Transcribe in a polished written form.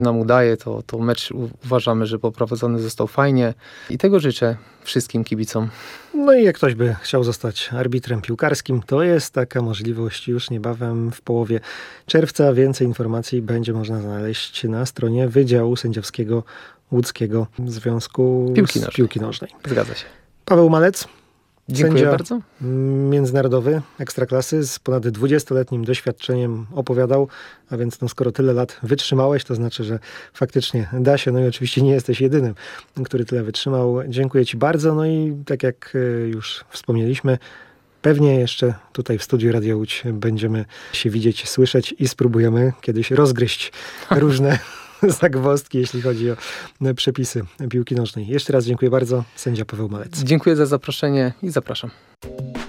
nam udaje, to mecz uważamy, że poprowadzony został fajnie i tego życzę wszystkim kibicom. No i jak ktoś by chciał zostać arbitrem piłkarskim, to jest taka możliwość już niebawem w połowie czerwca. Więcej informacji będzie można znaleźć na stronie Wydziału Sędziowskiego Łódzkiego Związku Piłki Nożnej. Zgadza się. Paweł Malec. Dziękuję Sędzia bardzo. Międzynarodowy, ekstraklasy z ponad 20-letnim doświadczeniem opowiadał, a więc skoro tyle lat wytrzymałeś, to znaczy, że faktycznie da się. No i oczywiście nie jesteś jedynym, który tyle wytrzymał. Dziękuję Ci bardzo. No i tak jak już wspomnieliśmy, pewnie jeszcze tutaj w studiu Radia Łódź będziemy się widzieć, słyszeć i spróbujemy kiedyś rozgryźć różne zagwozdki, jeśli chodzi o przepisy piłki nożnej. Jeszcze raz dziękuję bardzo. Sędzia Paweł Malec. Dziękuję za zaproszenie i zapraszam.